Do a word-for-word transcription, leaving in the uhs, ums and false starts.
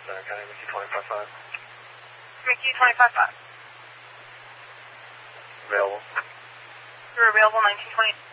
Center County, Mickey twenty-five five. Mickey twenty-five five. Available. You're available nineteen twenty.